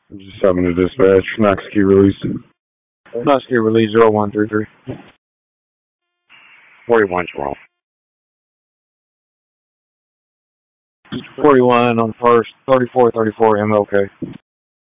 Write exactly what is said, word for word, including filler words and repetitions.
Just having to dispatch. Knox key released. Knox key release zero one three three. forty-one's wrong. forty-one on first, thirty-four thirty-four M L K.